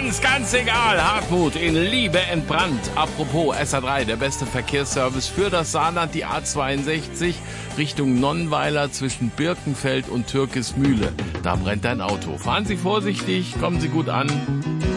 ganz egal. Hartmut in Liebe entbrannt. Apropos SA3, der beste Verkehrsservice für das Saarland, die A62 Richtung Nonnweiler zwischen Birkenfeld und Türkismühle. Da brennt dein Auto. Fahren Sie vorsichtig, kommen Sie gut an.